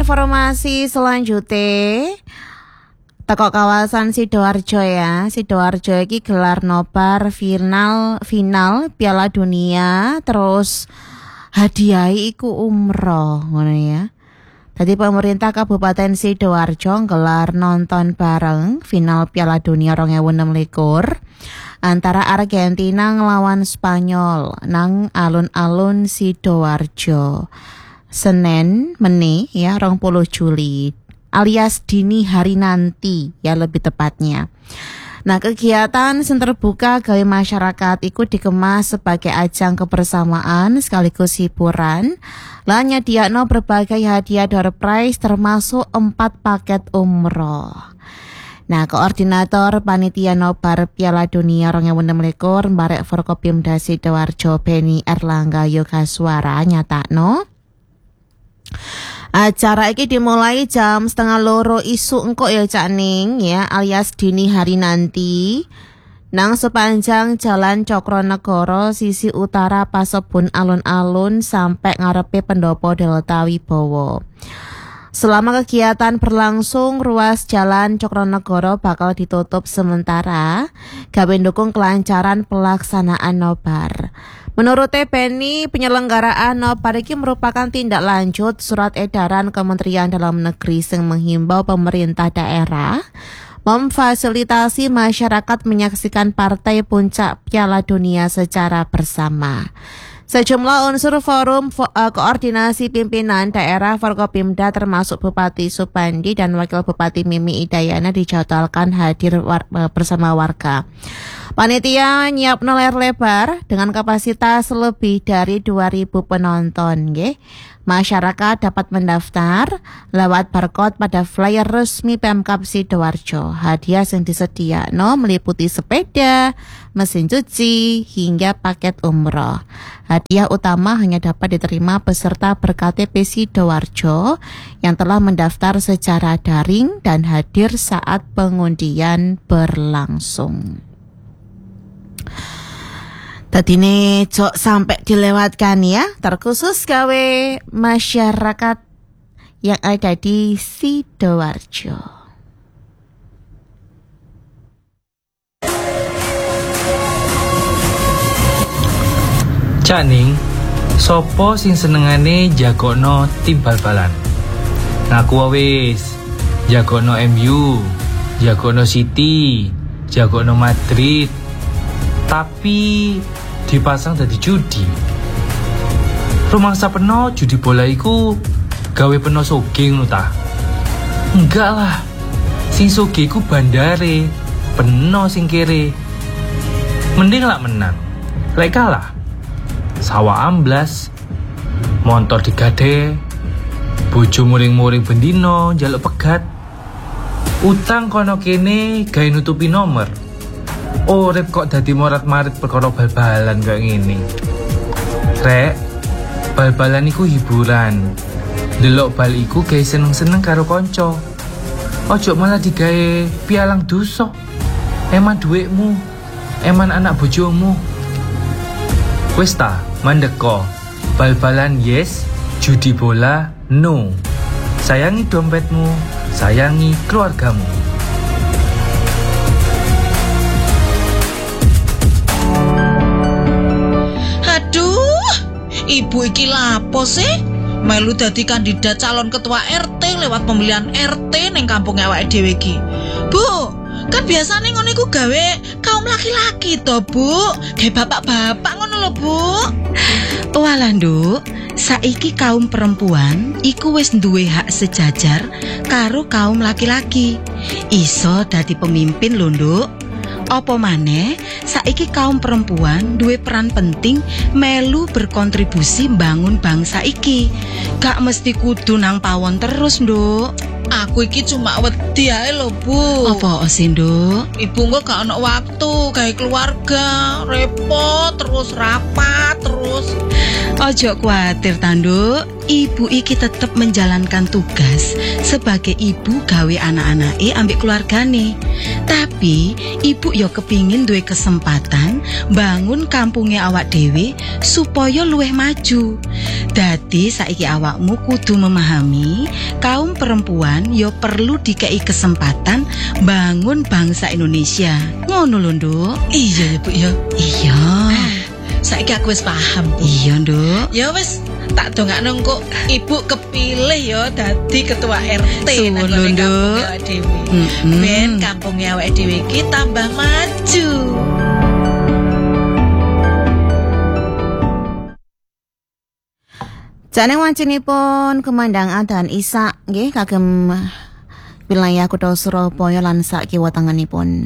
informasi selanjutnya teko kawasan Sidoarjo ya. Sidoarjo iki gelar nobar final Piala Dunia, terus hadiahi iku umroh ngono ya. Tadi pemerintah Kabupaten Sidoarjo gelar nonton bareng final Piala Dunia 2026 antara Argentina ngelawan Spanyol nang alun-alun Sidoarjo. Senin meni ya 20 Juli alias dini hari nanti ya lebih tepatnya. Nah, kegiatan sing terbuka gawe masyarakat ikut dikemas sebagai ajang kebersamaan sekaligus hiburan. Lan nyediakno berbagai hadiah door prize termasuk 4 paket umroh. Nah, koordinator panitia nobar Piala Dunia 2026 Mbarek Forkopimda Sidoarjo Beni Erlangga Yogaswara nyatakno acara iki dimulai jam 1:30 isuk engko ya Cak Ning ya alias dini hari nanti nang sepanjang Jalan Cokronegoro sisi utara Pasebun alun-alun sampai ngarepe Pendopo Delta Wibowo. Selama kegiatan berlangsung, ruas Jalan Cokronegoro bakal ditutup sementara gawe ndukung kelancaran pelaksanaan nobar. Menurut Beni, penyelenggaraan nobar iki merupakan tindak lanjut surat edaran Kementerian Dalam Negeri yang menghimbau pemerintah daerah memfasilitasi masyarakat menyaksikan partai puncak Piala Dunia secara bersama. Sejumlah unsur forum koordinasi pimpinan daerah Forkopimda termasuk Bupati Supandi dan Wakil Bupati Mimi Idayana dijadwalkan hadir bersama warga. Panitia nyiapno layar lebar dengan kapasitas lebih dari 2.000 penonton, nggih. Masyarakat dapat mendaftar lewat barcode pada flyer resmi Pemkab Sidoarjo. Hadiah yang disediakno meliputi sepeda, mesin cuci, hingga paket umroh. Hadiah utama hanya dapat diterima peserta berKTP Sidoarjo yang telah mendaftar secara daring dan hadir saat pengundian berlangsung. Tadi ini jok sampai dilewatkan ya, terkhusus gawe masyarakat yang ada di Sidoarjo. Caning, sopo sing senengane jagono tim bal-balan. Ngaku wis, jagono MU, jagono City, jagono Madrid. Tapi dipasang dadi judi. Rumangsa peno judi bola iku gawe peno sugih ngono ta? Enggak lah. Sing sugih iku bandare, peno sing kere. Mending lak menang. Lek kalah sawah amblas, motor digade, bojo muring-muring bendino njaluk pegat. Utang kono kene gawe nutupi nomor. Urip kok dadi morat-marit perkara bal-balan kayak ngene. Rek, bal-balan iku hiburan. Delok bal iku gawe seneng-seneng karo kanca. Ojo malah digawe pialang dosa. Eman dhuwitmu, eman anak bojomu. Wis ta, mandeko. Bal-balan yes, judi bola no. Sayangi dompetmu, sayangi keluargamu. Ibu iki lapo sih? Melu dadi kandidat calon ketua RT lewat pemilihan RT ning kampung awake dhewe iki. Bu, kan biasane ngono iku gawe kaum laki-laki to, Bu. Gawe bapak-bapak ngono lho, Bu. Walah, Nduk, saiki kaum perempuan iku wis duwe hak sejajar karo kaum laki-laki. Iso dadi pemimpin lho, Nduk. Apa maneh saiki kaum perempuan duwe peran penting melu berkontribusi bangun bangsa iki. Gak mesti kudu nang pawon terus, Nduk. Aku iki cuma wedi ae lho, Bu. Apa sih, Nduk? Ibu kok gak ono waktu gawe keluarga, repot terus rapat terus. Ojo kuatir ta, Nduk. ibu iki tetep menjalankan tugas sebagai ibu gawe anak-anake ambek keluargane. Tapi ibu yo kepingin duwe kesempatan bangun kampunge awak dhewe supaya luwih maju. Dadi saiki awakmu kudu memahami kaum perempuan yo perlu dikei kesempatan bangun bangsa Indonesia. Ngono lho, Nduk. Iya ya Bu ya. Iya. Saiki aku wis paham Bu. Iya, Nduk. Ya wis tak dongakno engko ibu kepilih ya dadi ketua RT nang Suwono, ngone Nduk. kampung awake dhewe. Ben kampung awake dhewe iki tambah maju. Jane wancinipun Kemandang Adan Isa nggih kagem wilayah Kutha Surabaya lan sak kiwa tengenipun.